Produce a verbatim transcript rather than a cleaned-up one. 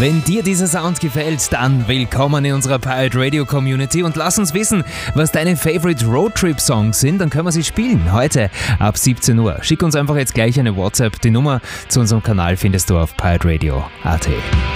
Wenn dir dieser Sound gefällt, dann willkommen in unserer Pirate Radio Community und lass uns wissen, was deine Favorite Roadtrip Songs sind, dann können wir sie spielen. Heute ab siebzehn Uhr. Schick uns einfach jetzt gleich eine WhatsApp. Die Nummer zu unserem Kanal findest du auf pirate radio punkt a t.